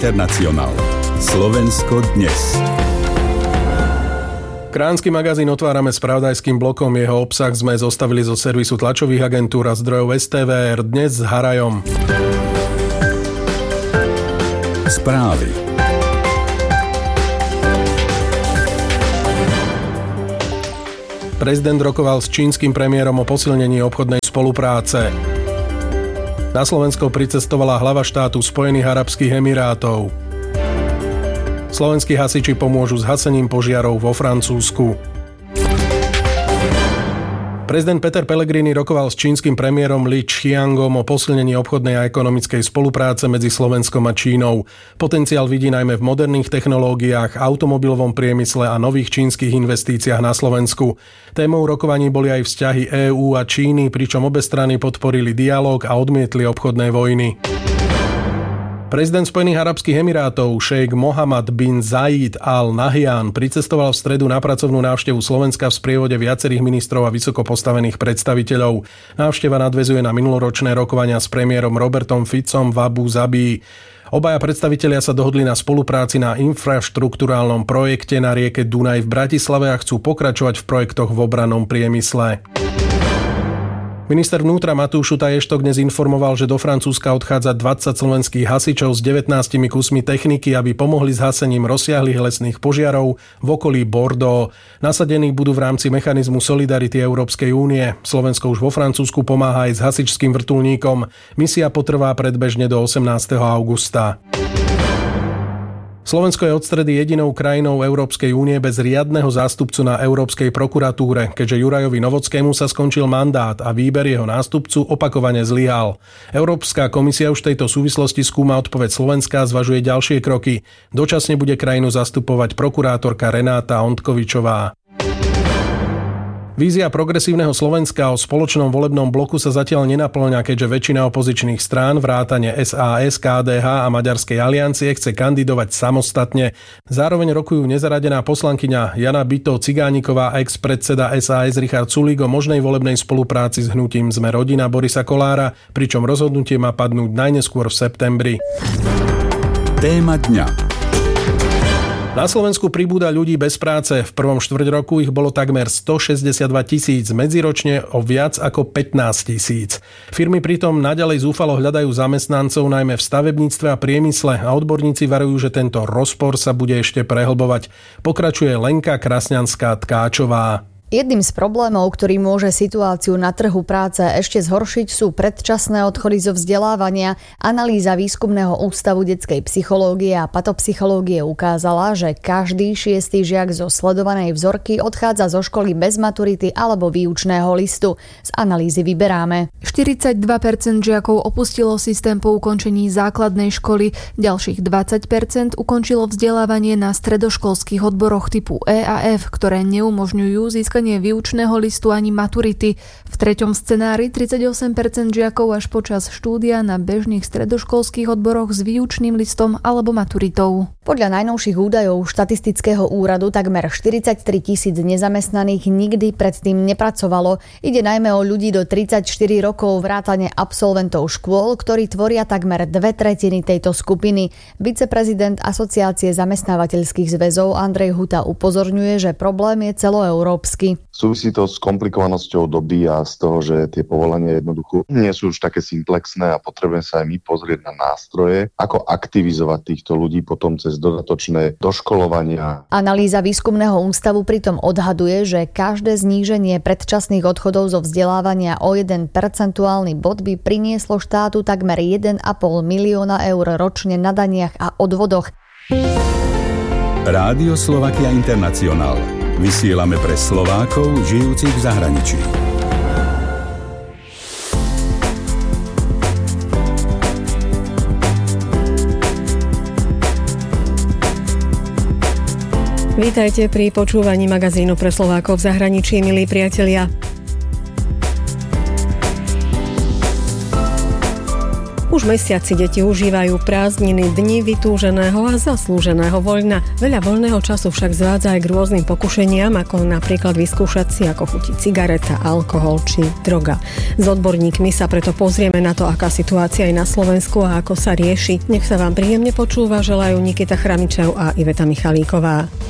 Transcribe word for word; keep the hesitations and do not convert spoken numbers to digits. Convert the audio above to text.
Internacionál. Slovensko dnes. Kránsky magazín otvárame spravodajským blokom. Jeho obsah sme zostavili zo servisu tlačových agentúr a zdrojov es té vé er. Dnes s Harajom. Správy. Prezident rokoval s čínskym premiérom o posilnení obchodnej spolupráce. Na Slovensko pricestovala hlava štátu Spojených arabských emirátov. Slovenskí hasiči pomôžu s hasením požiarov vo Francúzsku. Prezident Peter Pellegrini rokoval s čínskym premiérom Li Qiangom o posilnení obchodnej a ekonomickej spolupráce medzi Slovenskom a Čínou. Potenciál vidí najmä v moderných technológiách, automobilovom priemysle a nových čínskych investíciách na Slovensku. Témou rokovaní boli aj vzťahy EÚ a Číny, pričom obe strany podporili dialóg a odmietli obchodné vojny. Prezident Spojených arabských emirátov šejk Mohammed bin Zayed Al Nahyan pricestoval v stredu na pracovnú návštevu Slovenska v sprievode viacerých ministrov a vysoko postavených predstaviteľov. Návšteva nadväzuje na minuloročné rokovania s premiérom Robertom Ficom v Abu Zabii. Obaja predstavitelia sa dohodli na spolupráci na infraštruktúrálnom projekte na rieke Dunaj v Bratislave a chcú pokračovať v projektoch v obrannom priemysle. Minister vnútra Matúš Šutaj-Eštok dnes informoval, že do Francúzska odchádza dvadsať slovenských hasičov s devätnástimi kusmi techniky, aby pomohli s hasením rozsiahlych lesných požiarov v okolí Bordeaux. Nasadení budú v rámci mechanizmu Solidarity Európskej únie. Slovensko už vo Francúzsku pomáha aj s hasičským vrtuľníkom. Misia potrvá predbežne do osemnásteho augusta. Slovensko je od stredy jedinou krajinou Európskej únie bez riadneho zástupcu na Európskej prokuratúre, keďže Jurajovi Novockému sa skončil mandát a výber jeho nástupcu opakovane zlyhal. Európska komisia už v tejto súvislosti skúma odpoveď Slovenska a zvažuje ďalšie kroky. Dočasne bude krajinu zastupovať prokurátorka Renáta Ondkovičová. Vízia progresívneho Slovenska o spoločnom volebnom bloku sa zatiaľ nenapĺňa, keďže väčšina opozičných strán vrátane es a es, ká dé há a Maďarskej aliancie chce kandidovať samostatne. Zároveň rokujú nezaradená poslankyňa Jana Bytov-Cigániková a ex-predseda es a es Richard Sulík o možnej volebnej spolupráci s hnutím Sme rodina Borisa Kollára, pričom rozhodnutie má padnúť najneskôr v septembri. Téma dňa. Na Slovensku pribúda ľudí bez práce. V prvom štvrť roku ich bolo takmer stošesťdesiatdva tisíc, medziročne o viac ako pätnásť tisíc. Firmy pritom naďalej zúfalo hľadajú zamestnancov najmä v stavebníctve a priemysle a odborníci varujú, že tento rozpor sa bude ešte prehlbovať. Pokračuje Lenka Krasňanská-Tkáčová. Jedným z problémov, ktorý môže situáciu na trhu práce ešte zhoršiť, sú predčasné odchody zo vzdelávania. Analýza Výskumného ústavu detskej psychológie a patopsychológie ukázala, že každý šiestý žiak zo sledovanej vzorky odchádza zo školy bez maturity alebo výučného listu. Z analýzy vyberáme. štyridsaťdva percent žiakov opustilo systém po ukončení základnej školy, ďalších dvadsať percent ukončilo vzdelávanie na stredoškolských odboroch typu é a ef, ktoré neumožňujú získať výučného listu ani maturity. V treťom scenári tridsaťosem percent žiakov až počas štúdia na bežných stredoškolských odboroch s výučným listom alebo maturitou. Podľa najnovších údajov štatistického úradu takmer štyridsaťtri tisíc nezamestnaných nikdy predtým nepracovalo. Ide najmä o ľudí do tridsaťštyri rokov vrátane absolventov škôl, ktorí tvoria takmer dve tretiny tejto skupiny. Viceprezident Asociácie zamestnávateľských zväzov Andrej Huta upozorňuje, že problém je celoeurópsky. Súvisí to s komplikovanosťou doby a z toho, že tie povolania jednoducho nie sú už také simplexné a potrebujeme sa aj my pozrieť na nástroje, ako aktivizovať týchto ľudí potom cez dodatočné doškolovania. Analýza Výskumného ústavu pritom odhaduje, že každé zníženie predčasných odchodov zo vzdelávania o jeden percentuálny bod by prinieslo štátu takmer jeden a pol milióna eur ročne na daniach a odvodoch. Rádio Slovakia Internacionál. Vysielame pre Slovákov žijúcich v zahraničí. Vítajte pri počúvaní magazínu pre Slovákov v zahraničí, milí priatelia. Už mesiaci deti užívajú prázdniny, dni vytúženého a zaslúženého voľna. Veľa voľného času však zvádza aj k rôznym pokušeniam, ako napríklad vyskúšať si, ako chutí cigareta, alkohol či droga. S odborníkmi sa preto pozrieme na to, aká situácia je na Slovensku a ako sa rieši. Nech sa vám príjemne počúva, želajú Nikita Chramičev a Iveta Michalíková.